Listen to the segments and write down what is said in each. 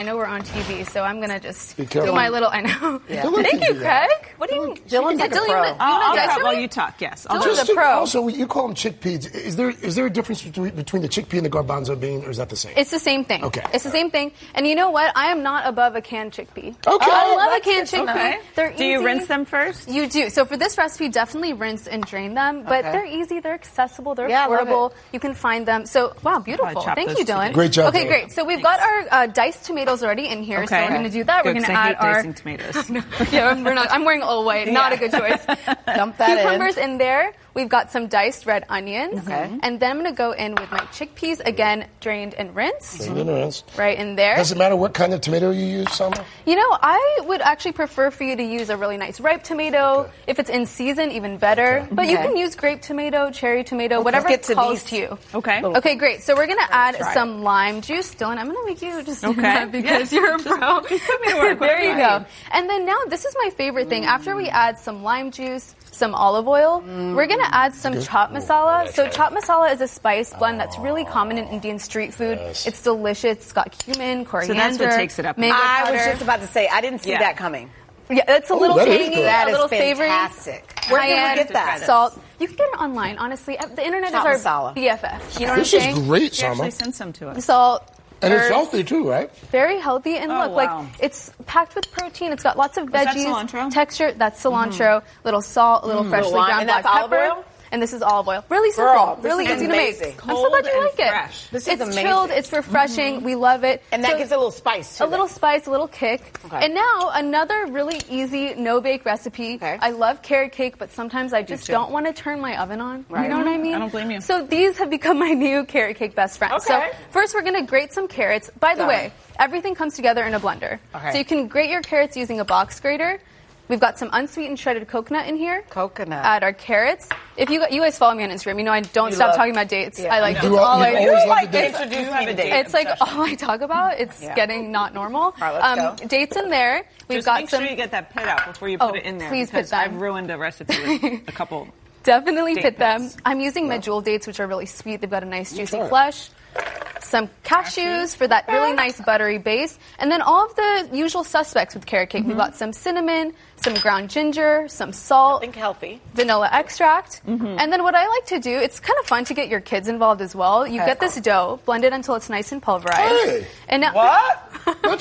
know we're on TV, so I'm going to just Be do careful. my little, I know. Yeah. Thank you, Craig. What do you mean? Dylan's like a pro. I'll try while you talk, yes. Dylan's a pro. Also, you call them chickpeas. Is there a difference between the chickpea and the garbanzo bean, or is that the same? It's the same thing. Okay. It's the same thing. And you know what? I am not above a canned chickpea. Okay. I love a canned chickpea. Okay. They're Do you easy. rinse them first? You do. So for this recipe, definitely rinse and drain them. But they're easy. They're accessible. They're Yeah, I love affordable. it. You can find them. So, wow, beautiful. chop Thank those you, Dylan. together. Great job, Okay, Dylan. great. So we've got our diced tomatoes already in here. So Okay. we're going to do that. We're Good, going to 'cause I add hate our dicing tomatoes. yeah, we're not. I'm wearing all white. Not a good choice. Dump that Cucumbers in there. We've got some diced red onions. Okay. And then I'm going to go in with my chickpeas, again, drained and rinsed. Rinsed. Right in there. Does it matter what kind of tomato you use, Sama? You know, I would actually prefer for you to use a really nice ripe tomato. Okay. If it's in season, even better. But you can use grape tomato, cherry tomato, whatever get to calls these. to you. Okay. Okay, great. So we're going to add try some lime juice. Dylan, I'm going to make you just do Okay. that because you're a pro. me to work. There you go. And then now, this is my favorite thing. After we add some lime juice, some olive oil, we're going to add some chaat masala. So chaat masala is a spice blend that's really common in Indian street food. Yes. It's delicious. It's got cumin, coriander, that's what takes it up. mango I powder. was just about to say, I didn't see Yeah. that coming. Yeah, it's a little that is tangy, good. That a is little savory. fantastic. Where can we Cayenne, get that? Salt. You can get it online, honestly. The internet Chaat is our masala. BFF. You know what I'm This is saying? great, She actually Sama. sent some to us. Salt. And it's herbs, healthy too, right? very healthy. And Oh, look, wow. like it's packed with protein. It's got lots of that veggies. cilantro? Texture. That's cilantro. Little salt. A little freshly lime. ground And black that's olive pepper. oil? And this is olive oil. Really simple. Girl, this really is easy amazing. to make. I'm so Cold glad you and like it. fresh. This is It's amazing. chilled. It's refreshing. We love it. And that So- gives it a little spice to a little spice, a little kick. Okay. And now another really easy no-bake recipe. Okay. I love carrot cake, but sometimes I just don't want to turn my oven on. You know what I mean? I don't blame you. So these have become my new carrot cake best friends. Okay. So first we're going to grate some carrots. By the Done. way, everything comes together in a blender. Okay. So you can grate your carrots using a box grater. We've got some unsweetened shredded coconut in here. Coconut. Add our carrots. If you guys follow me on Instagram, you know I don't stop love- talking about dates. Yeah. I like You that's all you I do. always love like the dates. introduce You me have to a date. dates. It's like all I talk about. It's getting not normal. All right, let's go. Dates in there. We've Just got make some. sure you get that pit out before you Oh, put it in there. please pit because them. I've ruined a recipe with a couple. Definitely Date pit them. pits. I'm using medjool dates, which are really sweet. They've got a nice juicy try it. flesh. Some cashews for that really nice buttery base. And then all of the usual suspects with carrot cake. We've got some cinnamon, some ground ginger, some salt, Think healthy. vanilla extract. And then what I like to do, it's kind of fun to get your kids involved as well. You get this dough, blend it until it's nice and pulverized. Hey. And now, What?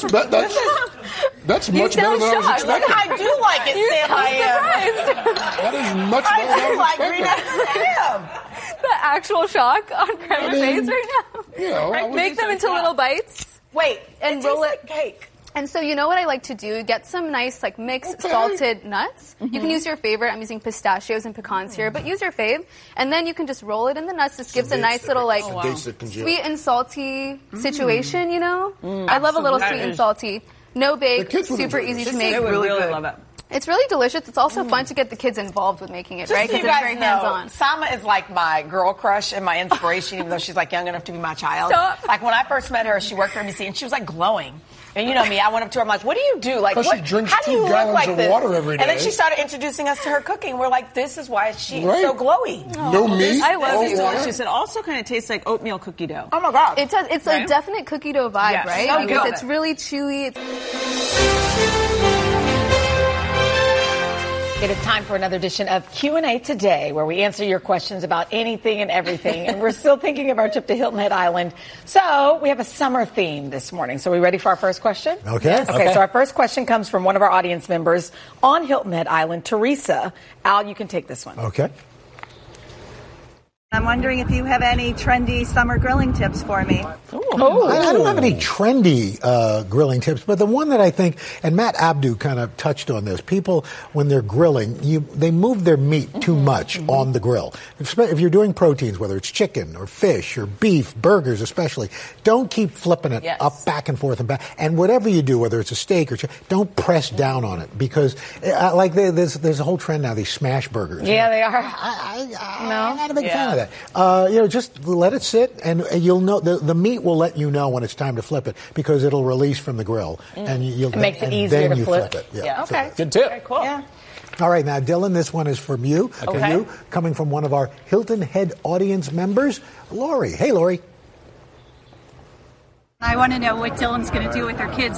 That's much better sound than I was shocked. expecting. I do like it, Sam. I am. surprised. That is much better than I I do was like green expecting. onions. The actual shock on Kremer's face right now. You know, I was Make them into little bites. Wait, And it roll tastes it- like cake. And so you know what I like to do? Get some nice like mixed salted nuts. You can use your favorite. I'm using pistachios and pecans here, but use your fave. And then you can just roll it in the nuts. This gives a nice little like dates that congeal. sweet and salty situation, you know? I love a little sweet and salty. No bake, kids would super enjoy easy this. to They make. would really really good. love it. It's really delicious. It's also fun to get the kids involved with making it, Just right? so Because you it's guys very know, hands-on. Sama is like my girl crush and my inspiration, even though she's like young enough to be my child. Stop. Like when I first met her, she worked for NBC and she was like glowing. And you know me, I went up to her, I'm like, what do you do? Like, 'Cause what, she drinks how do you 2 look gallons like of this? water every And then day. she started introducing us to her cooking. We're like, this is why she's Right. so glowy. No meat. I love no you. water. She said also kind of tastes like oatmeal cookie dough. Oh my God. It does. It's a Right? definite cookie dough vibe, Yes. right? So Because good. it's really chewy. It is time for another edition of Q&A Today, where we answer your questions about anything and everything. And we're still thinking of our trip to Hilton Head Island. So we have a summer theme this morning. So are we ready for our first question? Okay. Okay, so our first question comes from one of our audience members on Hilton Head Island, Teresa. Al, you can take this one. Okay. I'm wondering if you have any trendy summer grilling tips for me. I don't have any trendy grilling tips, but the one that I think, and Matt Abdu kind of touched on this, people, when they're grilling, they move their meat too much on the grill. If you're doing proteins, whether it's chicken or fish or beef, burgers especially, don't keep flipping it up back and forth and back. And whatever you do, whether it's a steak or don't press down on it, because like there's a whole trend now, these smash burgers. Yeah, they are. I'm not a big fan of that. Just let it sit, and you'll know the meat will let you know when it's time to flip it because it'll release from the grill, and It makes it and easier then to you flip. it. Yeah. So- Okay. Good tip. Very cool. Yeah. all right, now Dylan, this one is from you. Okay. You coming from one of our Hilton Head audience members, Lori. Hey, Lori. I want to know what Dylan's going to do with her kids